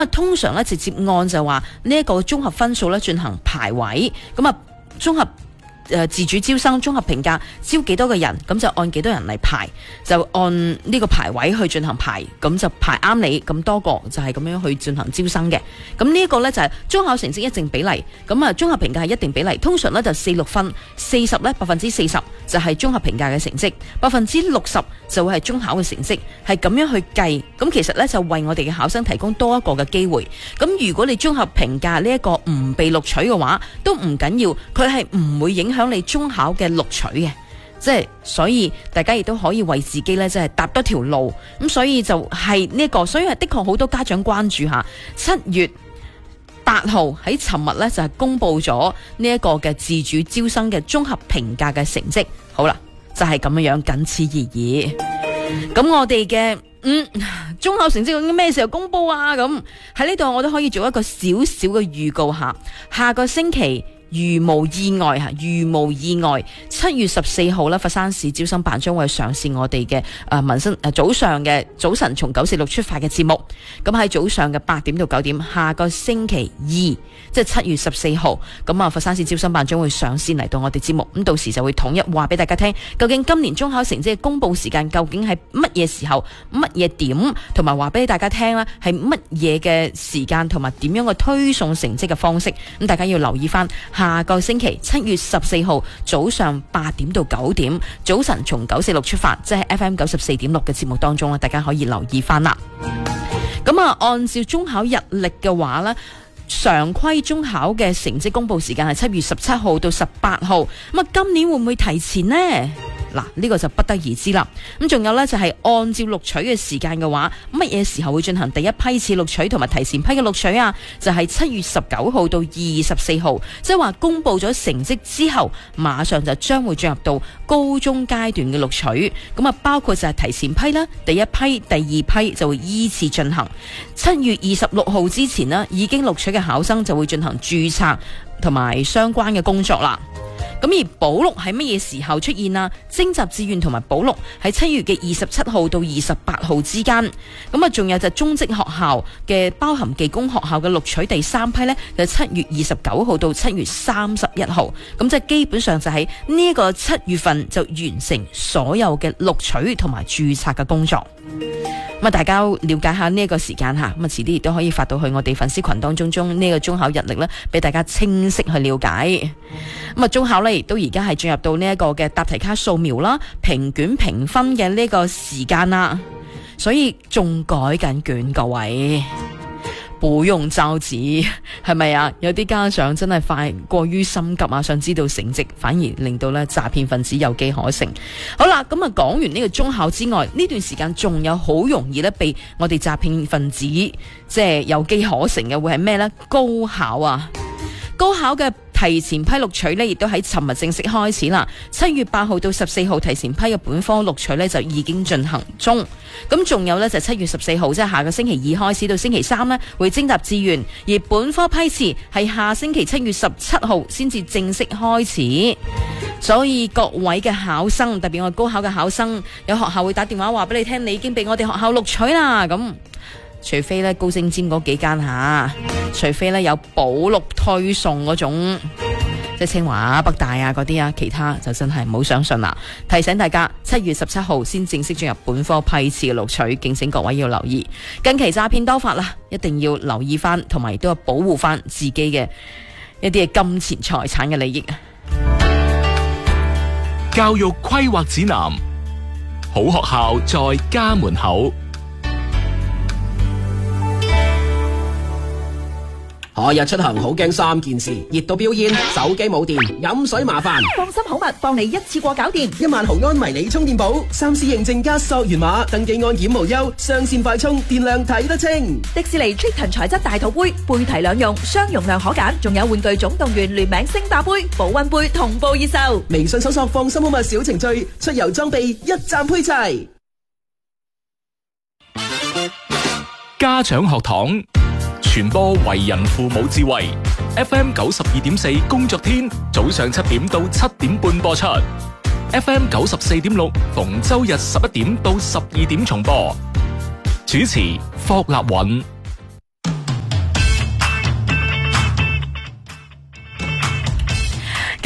通常咧直接按就話呢一個綜合分數咧進行排位，咁啊綜合自主招生綜合評價招幾多個人，咁就按幾多人嚟排，就按呢個排位去進行排，咁就排啱你咁多個就係咁樣去進行招生嘅。咁呢一個呢，就係中考成績一定比例，咁啊綜合評價係一定比例，通常呢就4-6分，40呢40%就係綜合評價嘅成績，60%就會係中考嘅成績，係咁樣去計。咁其實呢，就為我哋嘅考生提供多一個嘅機會。咁如果你綜合評價呢一個唔被錄取嘅話，都唔緊要，佢係唔會影響你中考嘅錄取嘅，即係所以大家亦都可以為自己咧，即係搭多條路。咁所以就係呢個，所以係的確好多家長關注下。7月8號喺尋日咧就係公布咗呢一個嘅自主招生嘅綜合評價嘅成績。好啦，就係咁樣樣，僅此而已。咁我哋嘅中考成績究竟咩時候公布啊？咁喺呢度我都可以做一個少少嘅預告下個星期。如無意外，7月14號咧，佛山市招生辦將會上線我哋嘅民生早晨從946出發嘅節目。咁喺早上嘅8點到9點，下個星期二，即係7月14號，咁佛山市招生辦將會上線嚟到我哋節目。咁到時就會統一話俾大家聽，究竟今年中考成績嘅公布時間究竟係乜嘢時候、乜嘢點，同埋話俾大家聽啦，係乜嘢嘅時間同埋點樣嘅推送成績嘅方式。咁大家要留意翻。下個星期7月14號早上8點到9點，早晨從946出發，即係 FM 94.6嘅節目當中，大家可以留意翻啦。咁按照中考日曆嘅話呢，常規中考嘅成績公布時間係7月17號到18號。咁今年會唔會提前呢？嗱，呢個就不得而知啦。咁仲有呢，就係按照錄取嘅時間嘅話，乜嘢時候會進行第一批次錄取同埋提前批嘅錄取啊？就係7月19號到24號，即係話公布咗成績之後，馬上就將會進入到高中階段嘅錄取。咁包括就係提前批啦，第一批、第二批就會依次進行。7月26號之前呢，已經錄取嘅考生就會進行註冊同埋相關嘅工作啦。咁而補錄喺乜嘢時候出現啊？徵集志願同埋補錄喺7月嘅27號到28號之間。咁仲有就中職學校嘅包含技工學校嘅錄取第3批呢，就7月29號到7月31號。咁即係基本上就喺呢一個7月份就完成所有嘅錄取同埋註冊嘅工作。咁大家了解下呢一個時間吓，咁遲啲亦都可以發到去我哋粉絲群當中呢個中考日曆咧，俾大家清晰去了解。咁中考咧亦都而家係進入到呢一個嘅答題卡掃描啦、評卷評分嘅呢個時間啦，所以仲改緊卷，各位不用着急，係咪啊？有啲家長真係快過於心急啊，想知道成績，反而令到咧詐騙分子有機可乘。好啦，咁講完呢個中考之外，呢段時間仲有好容易咧被我哋詐騙分子即係有機可乘嘅，會係咩呢？高考啊！高考嘅提前批錄取呢，亦都喺尋日正式開始啦。7月8號到14號提前批嘅本科錄取呢，就已經進行中。咁仲有呢，就7月14號，即係下個星期2開始到星期3呢，會徵集志願，而本科批次係下星期7月17號先至正式開始。所以各位嘅考生，特別我哋高考嘅考生，有學校會打電話話俾你聽，你已經被我哋學校錄取啦。咁除非咧高精尖嗰幾間吓，除非咧有補錄推送嗰種，即係清華、北大啊嗰啲啊，其他就真係唔好相信啦。提醒大家，7月17號先正式進入本科批次嘅錄取，敬請各位要留意。近期詐騙多發啦，一定要留意翻，同埋都要保護翻自己嘅一啲嘅金錢財產嘅利益啊！ 教育規劃指南，好學校在家門口。 學日出行好驚3件事：熱到飆煙、手機冇電、飲水麻煩。 放心好物，幫你一次過搞掂。 1萬毫安迷你充電寶，3C 認證加溯源碼，登記安檢無憂，雙線快充，電量睇得清。 迪士尼 Triton 材質大肚杯，背提兩用，雙容量可揀，仲有玩具總動員聯名星霸杯、保溫杯同步熱售。 微信搜索放心好物小程序，出遊裝備一站配齊。 家長學堂傳播為人父母智慧。FM 92.4工作天早上7點到7點半播出。FM 94.6逢周日11點到12點重播。主持霍立允。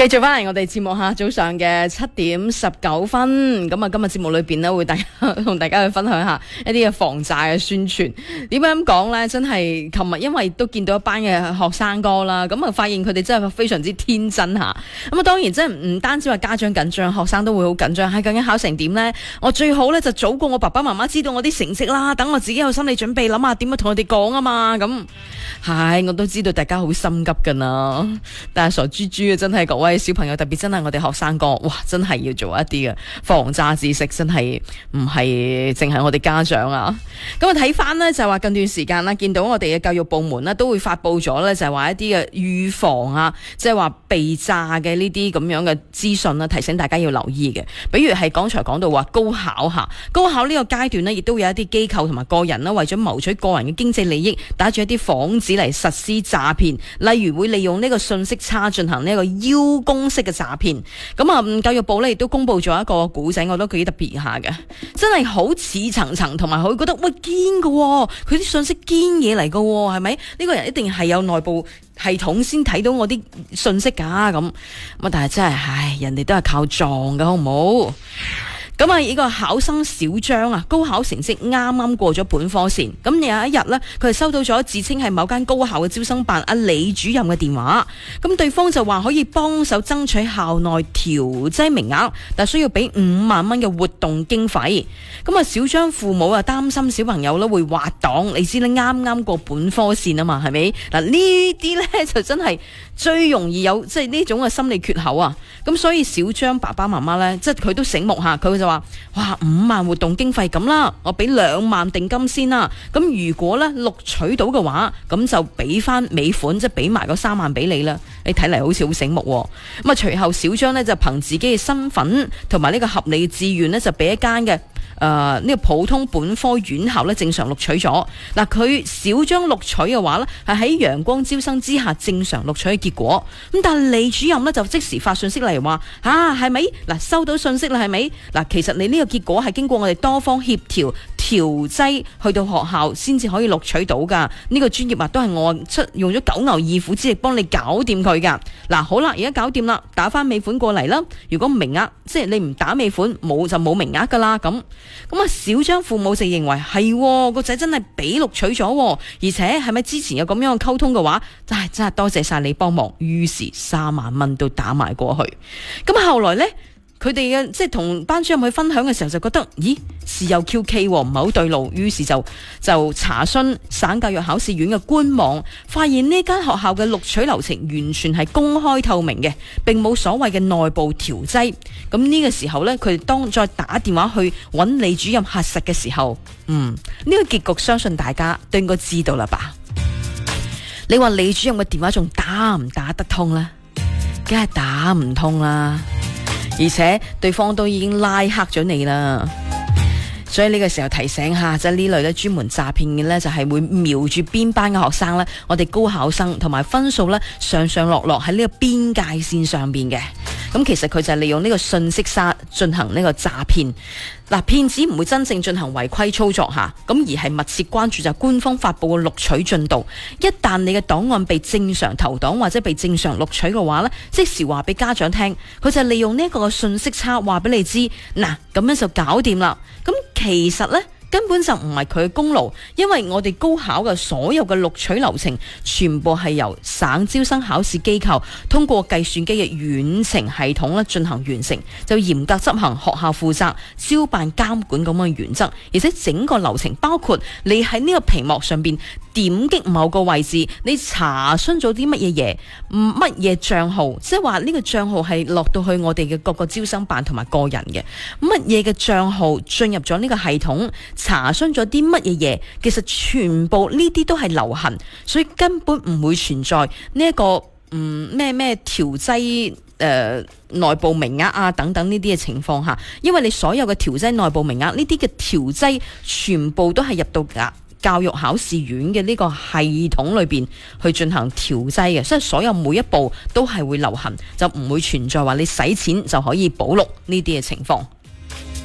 繼續翻嚟我哋節目下早上嘅7:19，咁啊今日節目裏邊呢，會同大家去分享下一啲嘅防詐嘅宣傳。點解咁講呢？真係琴日因為都見到一班嘅學生哥啦，咁啊發現佢哋真係非常之天真吓。咁啊當然真係唔單止話家長緊張，學生都會好緊張。究竟考成點呢？我最好呢就早過我爸爸媽媽知道我啲成績啦，等我自己有心理準備，諗下點樣同佢哋講啊嘛。咁係我都知道大家好心急噶啦，但係傻豬豬啊，真係各位小朋友，特別真係我哋學生哥，哇，真係要做一啲嘅防詐知識，真係唔係淨係我哋家長啊。咁啊睇翻呢，就係話近段時間啦，見到我哋嘅教育部門呢，都會發佈咗呢，就係話一啲嘅預防啊，即係話被詐嘅呢啲咁樣嘅資訊啦，提醒大家要留意嘅。比如係剛才講到話高考呢個階段呢，亦都會有一啲機構同埋個人啦，為咗謀取個人嘅經濟利益，打住一啲幌子嚟實施詐騙，例如會利用呢個信息差進行呢個邀功式嘅詐騙。咁啊，教育部呢亦都公布咗一個古仔，我覺得佢幾特別下嘅，真係好似層層，同埋佢覺得喂堅嘅，佢啲信息堅嘢嚟嘅，係咪？呢個人一定係有內部系統先睇到我啲信息噶咁。但係真係，唉，人哋都係靠撞嘅，好唔好？咁啊，呢個考生小張啊，高考成績啱啱過咗本科線。咁有一日呢，佢係收到咗自稱係某間高校嘅招生辦阿李主任嘅電話。咁對方就話可以幫手爭取校內調劑名額，但需要俾5萬蚊嘅活動經費。咁啊，小張父母啊擔心小朋友咧會滑檔，你知咧啱啱過本科線啊嘛，係咪？嗱，呢啲呢就真係最容易有即係呢種嘅心理缺口啊。咁所以小張爸爸媽媽呢，即係佢都醒目下，佢就話：哇，5萬活動經費咁啦，我俾2萬定金先啦。咁如果呢錄取到嘅話，咁就俾翻尾款，即係俾埋個3萬俾你啦。你睇嚟好似好醒目喎。咁啊，隨後小張呢，就憑自己嘅身份同埋呢個合理嘅志願呢，就俾一間嘅呢個普通本科院校呢正常錄取咗。嗱，佢小張錄取嘅話呢，係喺陽光招生之下正常錄取嘅結果。咁但係李主任呢，就即時發信息嚟話：係咪？嗱，收到信息啦，係咪？嗱，其實你呢個結果係經過我哋多方協調調劑去到學校先至可以錄取到噶。呢個專業啊，都係我用咗9牛2虎之力幫你搞掂佢噶。嗱，好啦，而家搞掂啦，打翻尾款過嚟啦。如果名額即係你唔打尾款，冇就冇名額噶啦。咁啊，小張父母就認為係個仔真係俾錄取咗，而且係咪之前有咁樣嘅溝通嘅話，真係多謝晒你幫忙。於是3萬蚊都打埋過去。咁後來呢，佢哋嘅即係同班主任去分享嘅時候就覺得，咦，事有蹊蹺，唔係好對路，於是就查詢省教育考試院嘅官網，發現呢間學校嘅錄取流程完全係公開透明嘅，並冇所謂嘅內部調劑。咁呢個時候呢，佢哋當再打電話去揾李主任核實嘅時候，呢個結局相信大家都應該知道啦吧？你話李主任嘅電話仲打唔打得通呢？梗係打唔通啦，而且對方都已經拉黑咗你啦。所以呢個時候提醒下，即係呢類咧專門詐騙嘅呢，就係會瞄住邊班嘅學生呢，我哋高考生同埋分數呢，上上落落喺呢個邊界線上邊嘅。咁其實佢就係利用呢個信息差進行呢個詐騙。嗱，騙子唔會真正進行違規操作下，咁而係密切關注就官方發佈嘅錄取進度。一旦你嘅檔案被正常投檔或者被正常錄取嘅話呢，即時話俾家長聽，佢就利用呢一個信息差話俾你知，嗱，咁樣就搞掂啦。咁其實呢，根本就唔係佢嘅功勞，因為我哋高考嘅所有嘅錄取流程全部係由省招生考試機構通過計算機嘅遠程系統咧進行完成，就嚴格執行學校負責招辦監管咁嘅原則，而且整個流程包括你喺呢個屏幕上邊點擊某個位置，你查詢咗啲乜嘢嘢，乜嘢賬號，即係話呢個賬號係落到去我哋嘅各個招生辦同埋個人嘅，乜嘢嘅賬號進入咗呢個系統，查詢咗啲乜嘢嘢，其實全部呢啲都係流行，所以根本唔會存在呢一個咩調劑內部名額啊等等呢啲嘅情況下，因為你所有嘅調劑內部名額呢啲嘅調劑全部都係入到教育考試院嘅呢個系統裏邊去進行調劑嘅，所以所有每一步都係會流行，就唔會存在話你使錢就可以保錄呢啲嘅情況。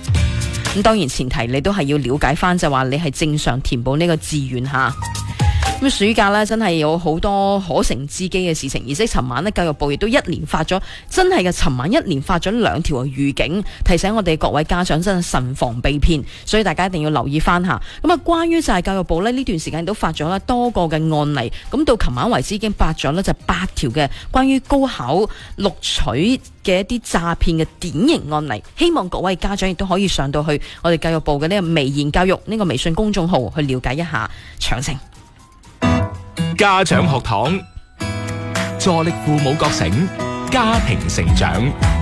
咁當然前提你都係要了解翻，就話你係正常填補呢個志願吓。 咁暑假咧真係有好多可乘之機嘅事情，而且尋晚咧教育部亦都一連發咗，真係嘅，尋晚一連發咗2條嘅預警，提醒我哋各位家長真係慎防被騙，所以大家一定要留意翻下。咁啊，關於就係教育部咧呢段時間都發咗啦多個嘅案例，咁到尋晚為止已經發咗咧就8條嘅關於高考錄取嘅一啲詐騙嘅典型案例，希望各位家長亦都可以上到去我哋教育部嘅呢個微言教育呢個微信公眾號去了解一下詳情。 家長學堂，助力父母覺醒，家庭成長。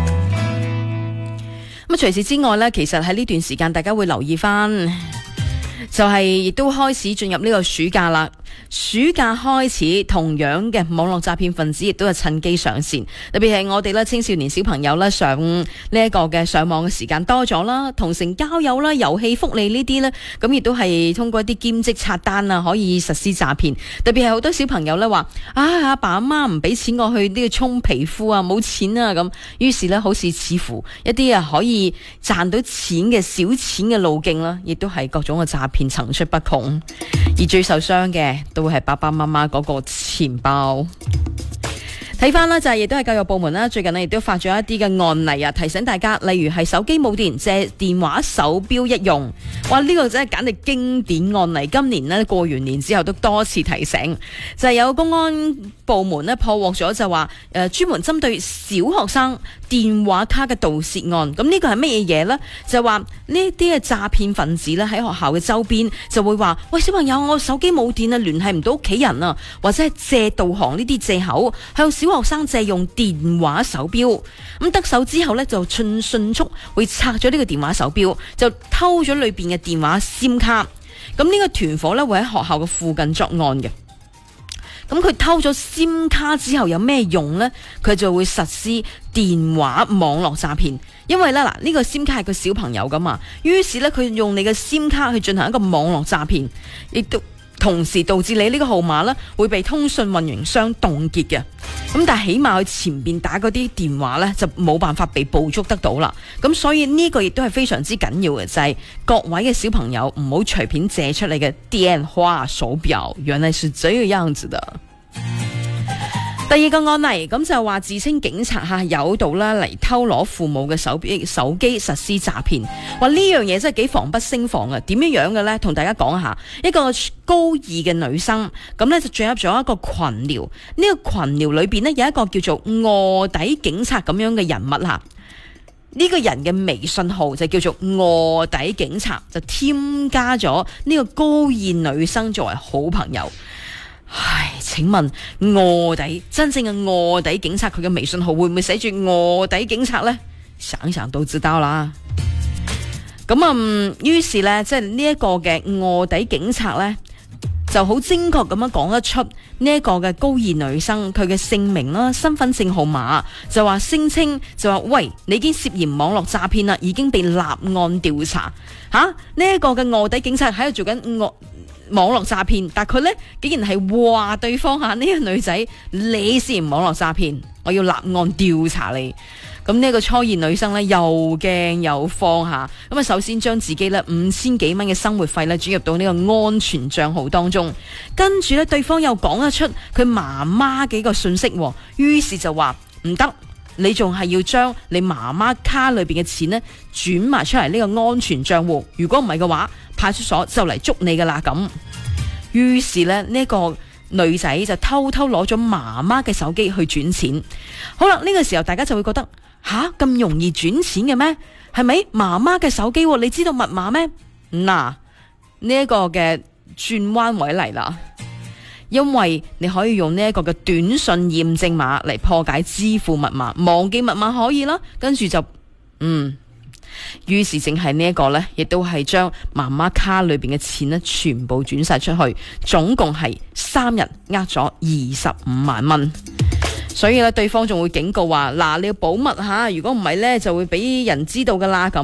咁除此之外呢，其實喺呢段時間大家會留意翻，就係亦都開始進入呢個暑假啦。暑假開始，同樣嘅網絡詐騙分子亦都係趁機上線，特別係我哋青少年小朋友上呢一個嘅上網嘅時間多咗啦，同城交友啦、遊戲福利呢啲呢，咁亦都係通過一啲兼職刷單啊，可以實施詐騙。特別係好多小朋友呢話阿爸阿媽唔俾錢我去呢個沖皮膚啊，冇錢啊咁，於是呢，好似乎一啲可以賺到錢嘅小錢嘅路徑啦，亦都係各種嘅詐騙層出不窮，而最受傷嘅都會係爸爸媽媽嗰個錢包。睇翻啦，就係亦都係教育部門啦，最近呢亦都發咗一啲嘅案例啊，提醒大家，例如係手機冇電借電話手錶一用，哇！呢個真係簡直經典案例。今年呢過完年之後都多次提醒，就係有公安部門呢破獲咗，就話專門針對小學生電話卡嘅盜竊案。咁呢個係乜嘢嘢呢？就話呢啲嘅詐騙分子呢喺學校嘅周邊就會話：喂，小朋友，我手機冇電啊，聯繫唔到屋企人啊，或者係借導航呢啲借口向小學生借用電話手錶。咁得手之後呢，就迅速會拆咗呢個電話手錶，就偷咗裏邊嘅電話 SIM 卡。咁呢個團伙呢會喺學校嘅附近作案嘅。咁佢偷咗 SIM 卡之後有咩用呢？佢就會實施電話網絡詐騙，因為咧呢個 SIM 卡係個小朋友噶嘛，於是呢，佢用你嘅 SIM 卡去進行一個網絡詐騙，亦都同時導致你呢個號碼呢會被通訊運營商凍結嘅。咁但係起碼佢前邊打嗰啲電話呢就冇辦法被捕捉得到啦。咁所以呢個亦都係非常之緊要嘅，就係各位嘅小朋友唔好隨便借出你嘅電話手錶，原來是這個樣子的。第二個案例，咁就話自稱警察誘導啦嚟偷攞父母嘅手機實施詐騙。話呢樣嘢真係幾防不勝防啊！點樣嘅呢？同大家講下，一個高2嘅女生，咁呢就進入咗一個群聊。呢個群聊裏邊呢，有一個叫做臥底警察咁樣嘅人物吓。呢個人嘅微信號就叫做臥底警察，就添加咗呢個高2女生作為好朋友。唉，請問真正嘅臥底警察佢嘅微信號會唔會寫住臥底警察呢？想想都知道啦。咁於是呢，即係呢一個嘅臥底警察呢，就好精確咁樣講得出呢一個嘅高2女生佢嘅姓名啦、身份證號碼，就話聲稱就話喂，你已經涉嫌網絡詐騙啦，已經被立案調查。呢一個嘅臥底警察喺度做緊網絡詐騙，但佢呢竟然係話對方呢個女仔，你涉嫌網絡詐騙，我要立案調查你。咁呢個初2女生呢，又驚又慌下，咁首先將自己呢5000幾蚊嘅生活費呢轉入到呢個安全賬號當中，跟住呢，對方又講得出佢媽媽嘅一個信息，於是就話唔得，你仲係要將你媽媽卡裏邊嘅錢呢轉埋出嚟呢個安全賬戶，如果唔係嘅話，派出所就嚟捉你噶啦咁。於是呢，呢個女仔就偷偷攞咗媽媽嘅手機去轉錢。好啦，呢個時候大家就會覺得咁容易轉錢嘅咩？係咪媽媽嘅手機？你知道密碼咩？嗱，呢一個嘅轉彎位嚟啦，因為你可以用呢一個嘅短信驗證碼嚟破解支付密碼，忘記密碼可以啦，跟住就於是淨係呢一個呢，亦都係將媽媽卡裏邊嘅錢呢全部轉晒出去，總共係3日呃咗25萬蚊。所以咧，對方仲會警告話：嗱，你要保密吓，如果唔係呢，就會俾人知道噶啦咁。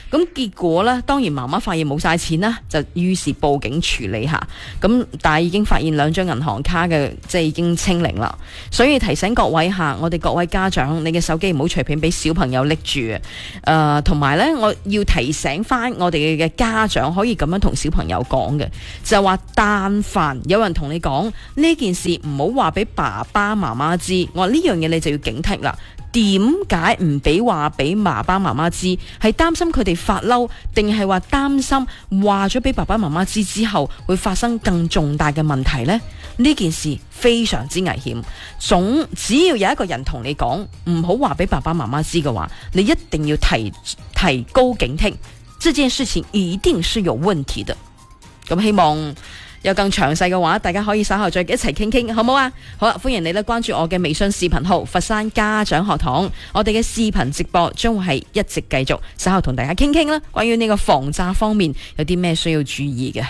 咁結果呢，當然媽媽發現冇晒錢啦，就於是報警處理下。咁但係已經發現2張銀行卡嘅即係已經清零啦。所以提醒各位我哋各位家長，你嘅手機唔好隨便俾小朋友拎住。同埋呢，我要提醒翻我哋嘅家長，可以咁樣同小朋友講嘅，就係話但凡有人同你講呢件事，唔好話俾爸爸媽媽知。我話呢樣嘢你就要警惕啦。點解唔俾話俾爸爸媽媽知？係擔心佢哋發嬲，定係話擔心話咗俾爸爸媽媽知之後會發生更重大嘅問題呢？呢件事非常之危險。只要有一個人同你講唔好話俾爸爸媽媽知嘅話，你一定要提高警惕，這件事情一定是有問題的。咁希望有更詳細嘅話，大家可以稍後再一齊傾傾，好唔好啊？好啦，歡迎你咧關注我嘅微信視頻號佛山家長學堂，我哋嘅視頻直播將會係一直繼續，稍後同大家傾傾啦。關於呢個防詐方面有啲咩需要注意嘅？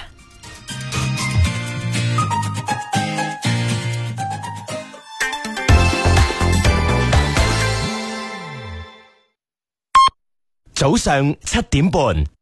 早上7點半。